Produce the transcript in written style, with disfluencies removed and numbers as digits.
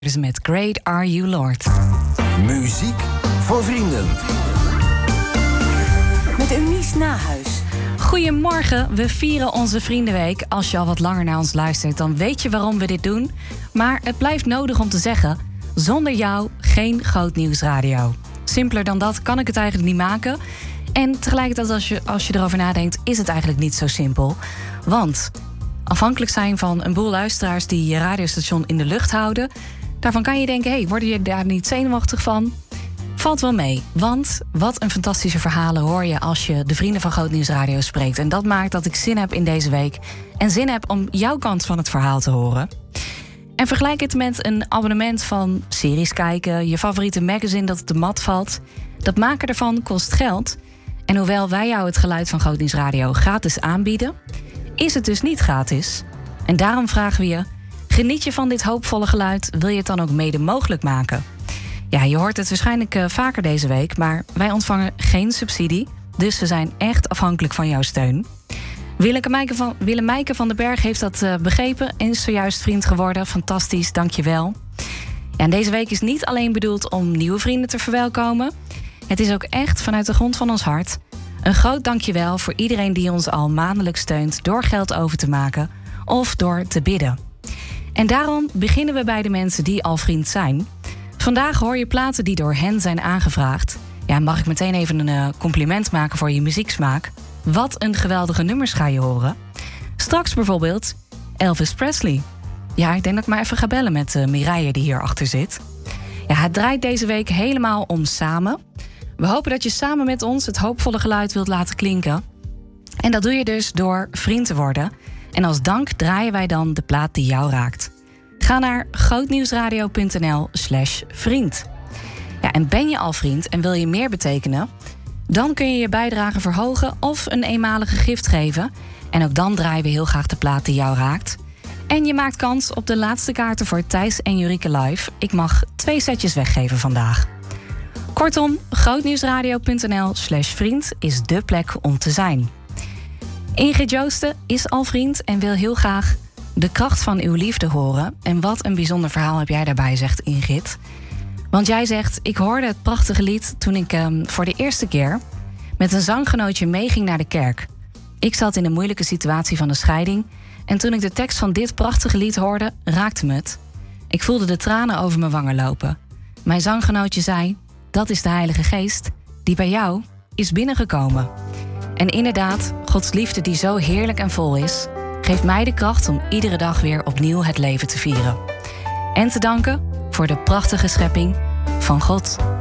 Dus met Great Are You Lord. Muziek voor vrienden. Met Eunice Nahuis. Goedemorgen, we vieren onze Vriendenweek. Als je al wat langer naar ons luistert, dan weet je waarom we dit doen. Maar het blijft nodig om te zeggen: zonder jou geen Groot Nieuws Radio. Simpeler dan dat kan ik het eigenlijk niet maken. En tegelijkertijd, als je erover nadenkt, is het eigenlijk niet zo simpel. Want afhankelijk zijn van een boel luisteraars die je radiostation in de lucht houden, daarvan kan je denken, word je daar niet zenuwachtig van? Valt wel mee, want wat een fantastische verhalen hoor je als je de vrienden van Groot Nieuws Radio spreekt. En dat maakt dat ik zin heb in deze week en zin heb om jouw kant van het verhaal te horen. En vergelijk het met een abonnement van series kijken, je favoriete magazine dat op de mat valt. Dat maken ervan kost geld. En hoewel wij jou het geluid van Groot Nieuws Radio gratis aanbieden, is het dus niet gratis. En daarom vragen we je: geniet je van dit hoopvolle geluid? Wil je het dan ook mede mogelijk maken? Ja, je hoort het waarschijnlijk vaker deze week, maar wij ontvangen geen subsidie. Dus we zijn echt afhankelijk van jouw steun. Willemijke van den Berg heeft dat begrepen en is zojuist vriend geworden. Fantastisch, dank je wel. Ja, en deze week is niet alleen bedoeld om nieuwe vrienden te verwelkomen. Het is ook echt vanuit de grond van ons hart een groot dankjewel voor iedereen die ons al maandelijks steunt door geld over te maken of door te bidden. En daarom beginnen we bij de mensen die al vriend zijn. Vandaag hoor je platen die door hen zijn aangevraagd. Ja, mag ik meteen even een compliment maken voor je muzieksmaak? Wat een geweldige nummers ga je horen. Straks bijvoorbeeld Elvis Presley. Ja, ik denk dat ik maar even ga bellen met Mireille die hier achter zit. Ja, het draait deze week helemaal om samen. We hopen dat je samen met ons het hoopvolle geluid wilt laten klinken. En dat doe je dus door vriend te worden. En als dank draaien wij dan de plaat die jou raakt. Ga naar grootnieuwsradio.nl/vriend. Ja, en ben je al vriend en wil je meer betekenen? Dan kun je je bijdrage verhogen of een eenmalige gift geven. En ook dan draaien we heel graag de plaat die jou raakt. En je maakt kans op de laatste kaarten voor Thijs en Jurike Live. Ik mag 2 setjes weggeven vandaag. Kortom, grootnieuwsradio.nl/vriend is dé plek om te zijn. Ingrid Joosten is al vriend en wil heel graag de kracht van uw liefde horen. En wat een bijzonder verhaal heb jij daarbij, zegt Ingrid. Want jij zegt: ik hoorde het prachtige lied toen ik voor de eerste keer met een zanggenootje meeging naar de kerk. Ik zat in een moeilijke situatie van een scheiding. En toen ik de tekst van dit prachtige lied hoorde, raakte me het. Ik voelde de tranen over mijn wangen lopen. Mijn zanggenootje zei: dat is de Heilige Geest die bij jou is binnengekomen. En inderdaad, Gods liefde die zo heerlijk en vol is, geeft mij de kracht om iedere dag weer opnieuw het leven te vieren. En te danken voor de prachtige schepping van God.